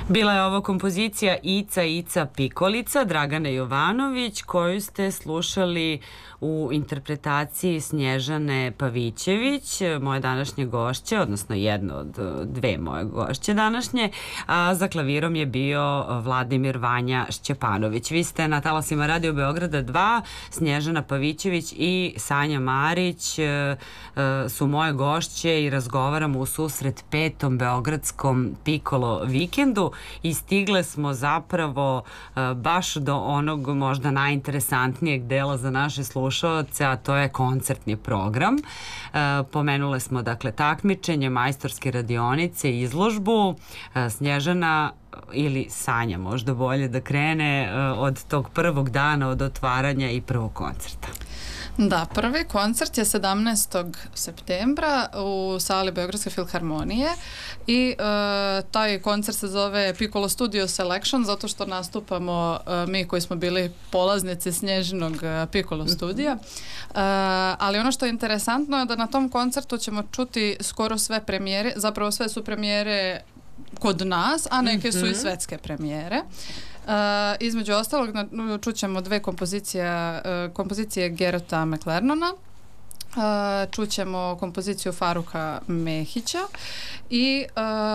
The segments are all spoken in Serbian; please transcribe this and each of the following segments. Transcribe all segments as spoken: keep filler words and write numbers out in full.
Bila je ovo kompozicija Ica, Ica, Pikolica, Dragane Jovanović, koju ste slušali u interpretaciji Snježane Pavićević, moje današnje gošće, odnosno jedno od dve moje gošće današnje, a za klavirom je bio Vladimir Vanja Šćepanović. Vi ste na talasima Radio Beograda dva, Snježana Pavićević i Sanja Marić su moje gošće i razgovaramo u susret petom beogradskom Pikolo vikendu i stigle smo zapravo baš do onog možda najinteresantnijeg dela za naše slušaoce, a to je koncertni program. Pomenule smo dakle takmičenje, majstorske radionice, izložbu. Snježana ili Sanja možda bolje da krene od tog prvog dana, od otvaranja i prvog koncerta. Da, prvi koncert je sedamnaestog septembra u sali Beogradske filharmonije i e, taj koncert se zove Pikolo Studio Selection zato što nastupamo e, mi koji smo bili polaznici Snježinog Pikolo studija. E, ali ono što je interesantno je da na tom koncertu ćemo čuti skoro sve premijere, zapravo sve su premijere kod nas, a neke su i svetske premijere. Uh, između ostalog čućemo dve kompozicije uh, kompozicije Gerota McLernona, uh, čućemo kompoziciju Faruka Mehića i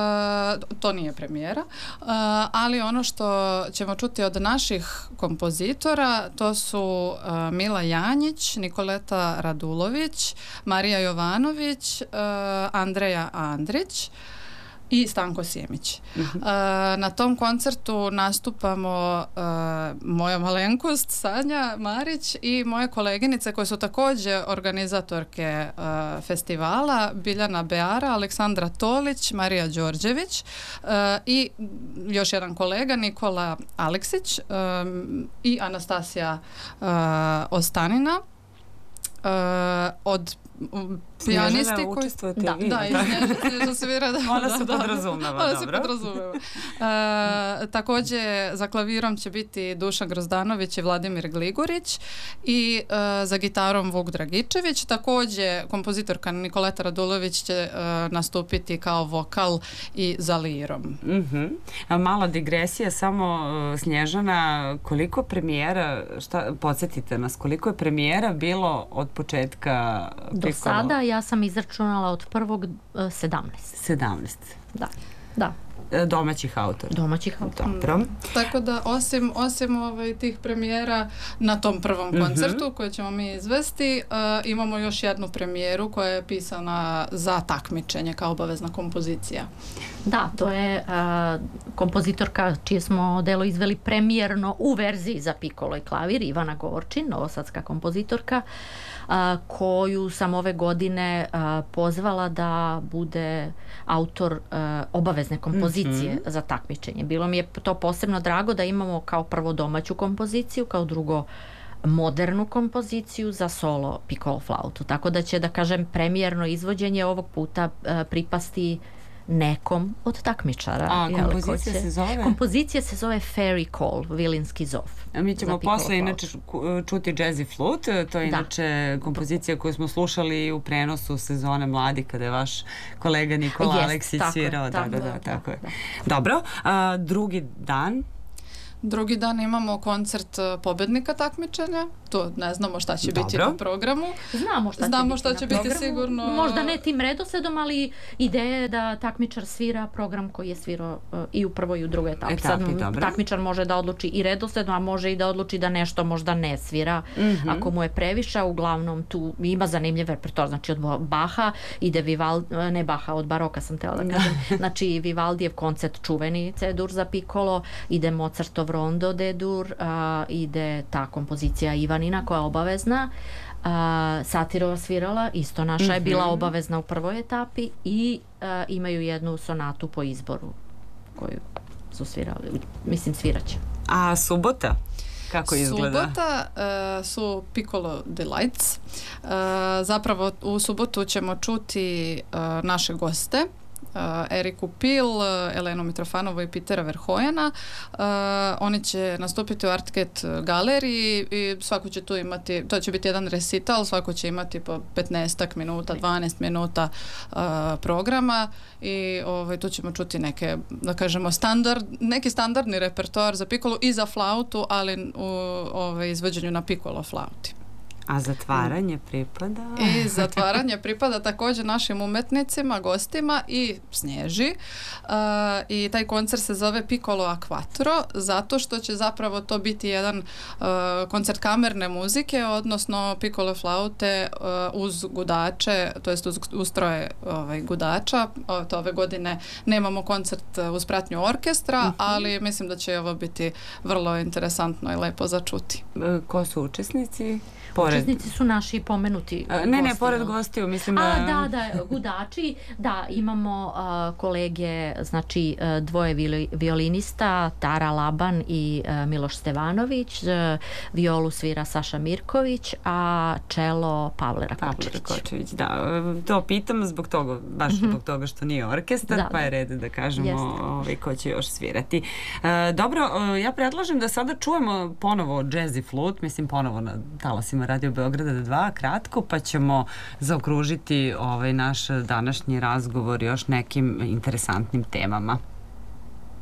uh, to nije premijera, uh, ali ono što ćemo čuti od naših kompozitora to su uh, Mila Janjić, Nikoleta Radulović, Marija Jovanović, uh, Andreja Andrić i Stanko Sjemić. Uh-huh. Uh, na tom koncertu nastupamo uh, moja malenkost Sanja Marić i moje koleginice koje su također organizatorke uh, festivala, Biljana Beara, Aleksandra Tolić, Marija Đorđević uh, i još jedan kolega Nikola Aleksić um, i Anastasija uh, Ostanina. Uh, od pijanisti Snježana, koji... učestvujete da, vi. Da, i Snježana svira, da, Ona da, se da, podrazumeva, ona dobro. se podrazumeva. Uh, također za klavirom će biti Dušan Grozdanović i Vladimir Gligorić i uh, za gitarom Vuk Dragičević. Također kompozitorka Nikoleta Radulović će uh, nastupiti kao vokal i za lirom. Uh-huh. A mala digresija, samo uh, Snježana, koliko premijera, šta, podsjetite nas, koliko je premijera bilo od početka do sada? Ja sam izračunala od prvog uh, sedamnaest. sedamnaest. Da, da. Domaćih autora. Domaćih autora. Dobro. Mm. Tako da osim, osim ovaj, tih premijera na tom prvom mm-hmm. koncertu koje ćemo mi izvesti, uh, imamo još jednu premijeru koja je pisana za takmičenje kao obavezna kompozicija. Da, to je uh, kompozitorka čije smo delo izveli premijerno u verziji za pikolo i klavir, Ivana Gorčin, novosadska kompozitorka, uh, koju sam ove godine uh, pozvala da bude autor uh, obavezne kompozicije mm-hmm. za takmičenje. Bilo mi je to posebno drago da imamo kao prvo domaću kompoziciju, kao drugo modernu kompoziciju za solo pikolo flautu. Tako da će, da kažem, premijerno izvođenje ovog puta uh, pripasti nekom od takmičara. A kompozicija će... se zove? Kompozicija se zove Fairy Call, Vilinski zov. A mi ćemo posle inače čuti Jazzy Flute, to je da. Inače kompozicija koju smo slušali u prenosu sezone Mladi kada je vaš kolega Nikola yes, Aleksić svirao. Da, da, da, da, tako je. Da. Dobro, a, drugi dan? Drugi dan imamo koncert pobednika takmičenja. To ne znamo šta će Dobro. biti na programu. Znamo šta Znamo će šta biti će na biti programu. sigurno. Možda ne tim redosledom, ali ideja je da takmičar svira program koji je svirao uh, i u prvoj i u drugoj etapi. Sad takmičar može da odluči i redosledom, a može i da odluči da nešto možda ne svira. Mm-hmm. Ako mu je previša, uglavnom tu ima zanimljiv repertoar. Znači od Baha ide Vivaldi, ne Baha, od baroka sam tela da kažem. Znači Vivaldijev koncert čuveni C-dur za pikolo, ide Mozartov rondo D-dur, uh, ide ta kompozicija Ivanina koja je obavezna. Uh, Satirova svirala, isto naša mm-hmm. je bila obavezna u prvoj etapi i uh, imaju jednu sonatu po izboru koju su svirali. Mislim, sviraće. A subota? Kako izgleda? Subota uh, su Piccolo Delights. Uh, zapravo u subotu ćemo čuti uh, naše goste. Eriku Pil, Elenu Mitrofanovu i Pitera Verhojena. Oni će nastupiti u Artgate galeriji i svako će tu imati, to će biti jedan recital, svako će imati po petnaestak minuta, dvanaest minuta programa i ovaj, tu ćemo čuti neke, da kažemo, standard, neki standardni repertoar za pikolo i za flautu, ali u ovaj, izvođenju na pikolo flauti. A zatvaranje pripada? I zatvaranje pripada također našim umetnicima, gostima i Snježi. Uh, I taj koncert se zove Piccolo a Quattro, zato što će zapravo to biti jedan uh, koncert kamerne muzike, odnosno piccolo flaute uh, uz gudače, to jest uz ustroje ovaj, gudača. O, to ove godine nemamo koncert uz pratnju orkestra, uh-huh. ali mislim da će ovo biti vrlo interesantno i lepo za čuti. Ko su učesnici? Pored... Učesnici su naši pomenuti a, Ne, ne, pored gostiju, mislim... A, da, da, gudači, da, imamo uh, kolege, znači uh, dvoje vili, violinista, Tara Laban i uh, Miloš Stevanović, uh, violu svira Saša Mirković, a čelo Pavle Rakočević. Pavle Rakočević, da, to pitam zbog toga, baš mm-hmm. zbog toga što nije orkestar, da, pa je red da kažemo ovaj, ko će još svirati. Uh, dobro, uh, ja predlažem da sada čujemo ponovo jazz i flut, mislim ponovo na talasima Radio Beograda dva, kratko, pa ćemo zaokružiti ovaj naš današnji razgovor još nekim interesantnim temama.